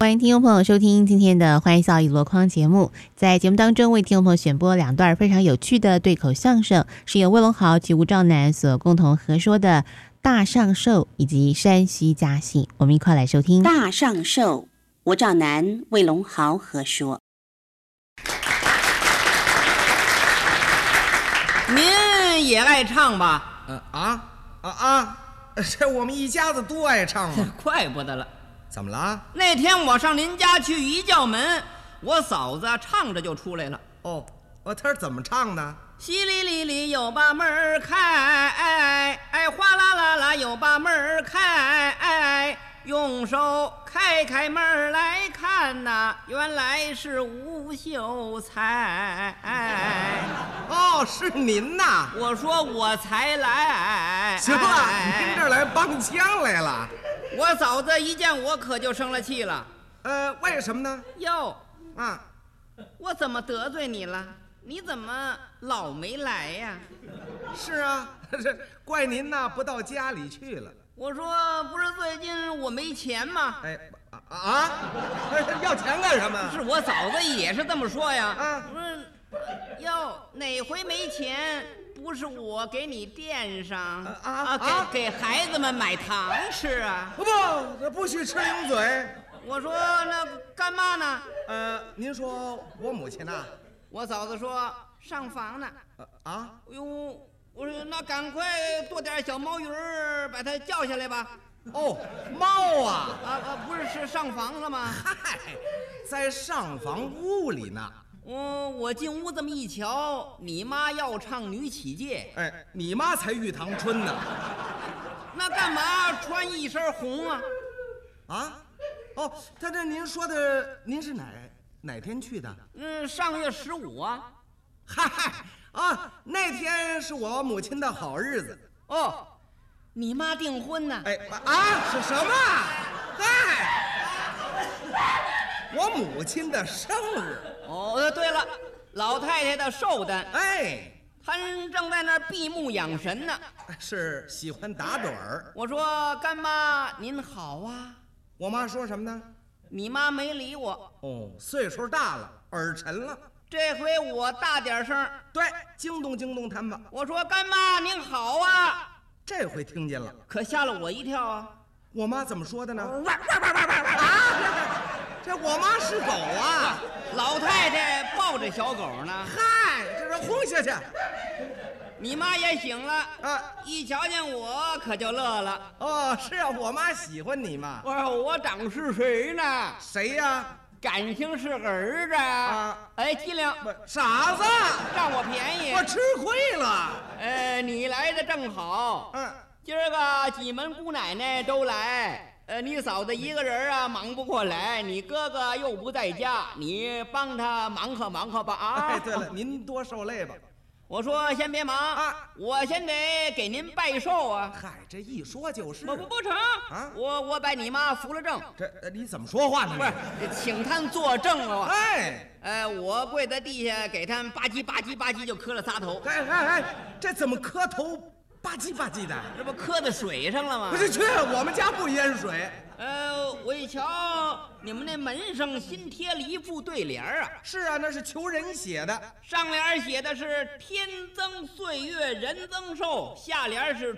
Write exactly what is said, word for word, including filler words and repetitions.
欢迎听众朋友收听今天的《欢迎笑语箩筐》节目。在节目当中，为听众朋友选播两段非常有趣的对口相声，是由魏龙豪及吴兆南所共同合说的《大上寿》以及山西家信。我们一块来收听《 大上寿》，吴兆南、魏龙豪合说。 您也爱唱吧？ 呃啊啊啊！这我们一家子都爱唱啊！ 怪不得了。 怎么了？ 那天我上您家去一叫门，我嫂子唱着就出来了。 哦，哦，她是怎么唱的？ 淅沥沥沥有把门儿开，哎哎，哗啦啦啦有把门儿开，哎，用手开开门儿来看呐，原来是吴秀才。 哦，是您呐！ 我说我才来。 行了，您这儿来帮腔来了。 我嫂子一见我可就生了气了。 呃，为什么呢？ 哟， 啊， 我怎么得罪你了？你怎么老没来呀？ 是啊，这怪您呐，不到家里去了。 我说不是最近我没钱吗？ 哎啊啊！要钱干什么？ 是我嫂子也是这么说呀。 啊， 不是，哟，哪回没钱？不是我给你垫上啊啊啊，给啊给孩子们买糖吃啊。 不，这不许吃零嘴。 我说那干嘛呢？ 呃，您说我母亲呐？ 我嫂子说上房呢。 呃啊？ 哎呦，我说那赶快剁点小毛鱼儿，把它叫下来吧。 哦，猫啊！ 啊啊，不是是上房了吗？ 嗨，在上房屋里呢。 我我进屋这么一瞧，你妈要唱女起介。 哎，你妈才玉堂春呢。 那干嘛穿一身红啊？ 啊？哦，他这您说的，您是哪哪天去的？ 嗯，上月十五啊。 嗨啊，那天是我母亲的好日子。 哦，你妈订婚呢？ 哎啊，是什么？嗨，我母亲的生日。 哦，对了，老太太的寿诞。 哎， 她正在那儿闭目养神呢。 是喜欢打盹儿。 我说干妈您好啊。 我妈说什么呢？ 你妈没理我。 哦，岁数大了，耳沉了。 这回我大点声。 对，惊动惊动他们吧。 我说干妈您好啊。 这回听见了， 可吓了我一跳啊。 我妈怎么说的呢？啊，这我妈是狗啊！ 老太太抱着小狗呢。 嗨，这是轰下去。 你妈也醒了啊， 一瞧见我可就乐了。 哦，是啊，我妈喜欢你嘛。 我说我长是谁呢？ 谁呀？ 感情是个儿子啊！哎，机灵， 傻子， 占我便宜， 我吃亏了。 呃，你来的正好。 嗯， 今儿个几门姑奶奶都来，呃，你嫂子一个人啊忙不过来，你哥哥又不在家，你帮他忙活忙活吧啊！ 哎，对了，您多受累吧。 我说先别忙啊， 我先得给您拜寿啊！ 嗨，这一说就是。 不不不成啊！ 我我把你妈扶了正。 这你怎么说话呢？ 不是，请他作证了。 哎， 呃，我跪在地下给他们吧唧吧唧吧唧就磕了仨头。 哎哎哎，这怎么磕头吧唧吧唧的？ 这不磕在水上了吗？ 不是，去我们家不淹水。 呃，我一瞧，你们那门上新贴了一副对联啊。 是啊，那是求人写的。 上联写的是天增岁月人增寿，下联是